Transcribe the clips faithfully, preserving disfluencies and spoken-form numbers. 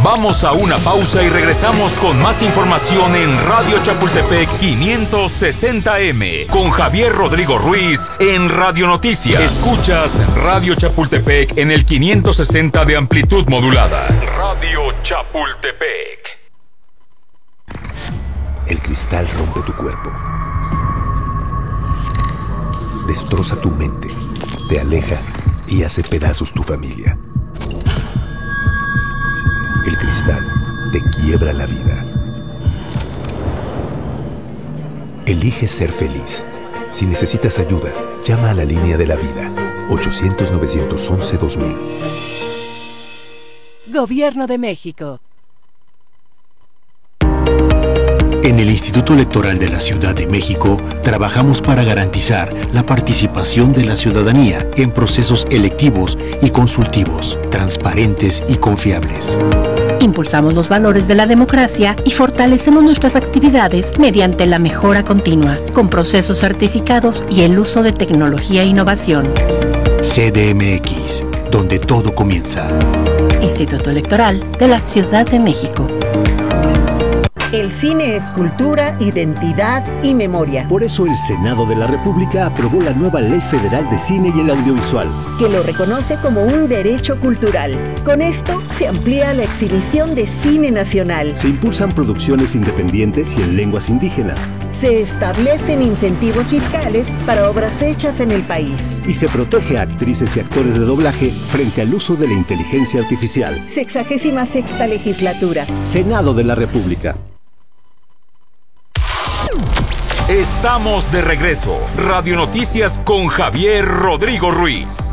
Vamos a una pausa y regresamos con más información en Radio Chapultepec quinientos sesenta M con Javier Rodrigo Ruiz en Radio Noticias. Escuchas Radio Chapultepec en el quinientos sesenta de amplitud modulada. Radio Chapultepec. El cristal rompe tu cuerpo, destroza tu mente, te aleja y hace pedazos tu familia. El cristal te quiebra la vida. Elige ser feliz. Si necesitas ayuda, llama a la línea de la vida, ochocientos, novecientos once, dos mil. Gobierno de México. En el Instituto Electoral de la Ciudad de México trabajamos para garantizar la participación de la ciudadanía en procesos electivos y consultivos, transparentes y confiables. Impulsamos los valores de la democracia y fortalecemos nuestras actividades mediante la mejora continua, con procesos certificados y el uso de tecnología e innovación. C D M X, donde todo comienza. Instituto Electoral de la Ciudad de México. El cine es cultura, identidad y memoria. Por eso el Senado de la República aprobó la nueva Ley Federal de Cine y el Audiovisual, que lo reconoce como un derecho cultural. Con esto se amplía la exhibición de cine nacional. Se impulsan producciones independientes y en lenguas indígenas. Se establecen incentivos fiscales para obras hechas en el país. Y se protege a actrices y actores de doblaje frente al uso de la inteligencia artificial. Sexagésima sexta legislatura. Senado de la República. Estamos de regreso. Radio Noticias con Javier Rodrigo Ruiz.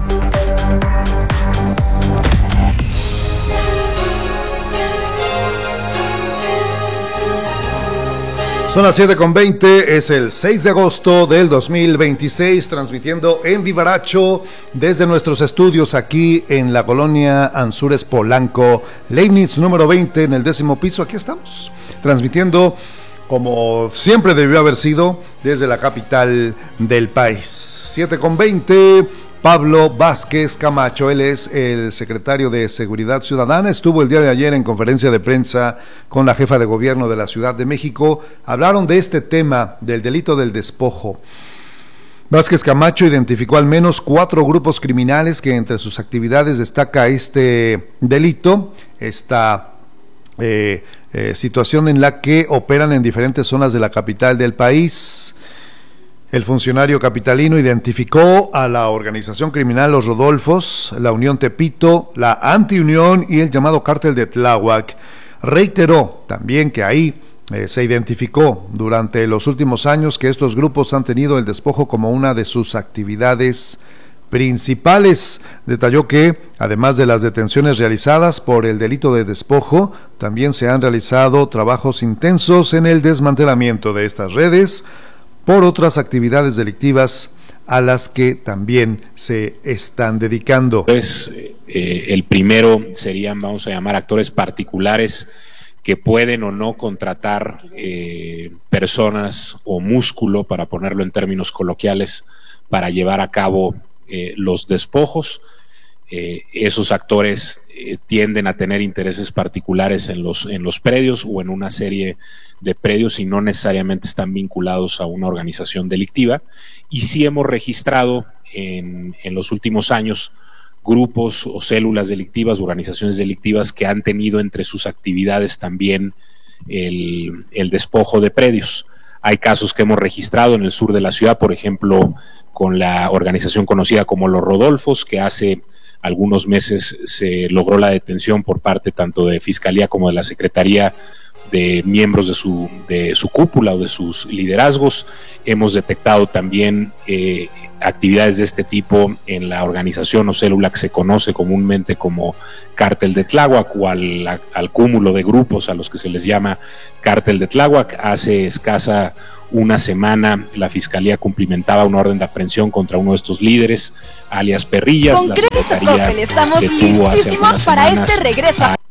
Son las siete con veinte, es el seis de agosto del dos mil veintiséis, transmitiendo en Vivaracho desde nuestros estudios aquí en la colonia Anzures Polanco, Leibniz número veinte, en el décimo piso. Aquí estamos, transmitiendo como siempre debió haber sido desde la capital del país. siete con veinte, Pablo Vázquez Camacho, él es el secretario de Seguridad Ciudadana, estuvo el día de ayer en conferencia de prensa con la jefa de gobierno de la Ciudad de México. Hablaron de este tema del delito del despojo. Vázquez Camacho identificó al menos cuatro grupos criminales que entre sus actividades destaca este delito, esta eh, eh, situación en la que operan en diferentes zonas de la capital del país. El funcionario capitalino identificó a la organización criminal Los Rodolfos, la Unión Tepito, la Antiunión y el llamado Cártel de Tláhuac. Reiteró también que ahí eh, se identificó durante los últimos años que estos grupos han tenido el despojo como una de sus actividades principales. Detalló que, además de las detenciones realizadas por el delito de despojo, también se han realizado trabajos intensos en el desmantelamiento de estas redes por otras actividades delictivas a las que también se están dedicando. Pues, eh, el primero serían, vamos a llamar, actores particulares que pueden o no contratar eh, personas o músculo, para ponerlo en términos coloquiales, para llevar a cabo eh, los despojos. Eh, esos actores eh, tienden a tener intereses particulares en los, en los predios o en una serie de predios y no necesariamente están vinculados a una organización delictiva. Y sí hemos registrado en, en los últimos años grupos o células delictivas, organizaciones delictivas que han tenido entre sus actividades también el, el despojo de predios. Hay casos que hemos registrado en el sur de la ciudad, por ejemplo, con la organización conocida como Los Rodolfos, que hace algunos meses se logró la detención por parte tanto de Fiscalía como de la Secretaría de miembros de su, de su cúpula o de sus liderazgos. Hemos detectado también eh, actividades de este tipo en la organización o célula que se conoce comúnmente como Cártel de Tláhuac, o al, al cúmulo de grupos a los que se les llama Cártel de Tláhuac. Hace escasa una semana la Fiscalía cumplimentaba una orden de aprehensión contra uno de estos líderes, alias Perrillas. Concreto, la Secretaría Coppel, estamos detuvo hace listísimos para semanas este regreso. A